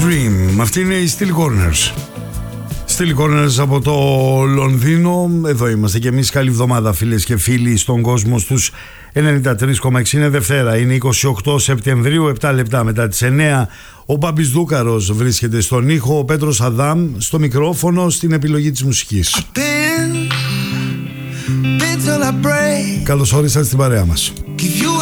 Dream. Αυτή είναι η Steel Corners. Steel Corners από το Λονδίνο. Εδώ είμαστε και εμείς. Καλή εβδομάδα, φίλες και φίλοι, στον κόσμο στους 93,6. Είναι Δευτέρα, είναι 28 Σεπτεμβρίου, 7 λεπτά μετά τις 9. Ο Μπάμπης Δούκαρος βρίσκεται στον ήχο, ο Πέτρος Αδάμ στο μικρόφωνο, στην επιλογή της μουσικής. Καλώς όρισαν στην παρέα μας.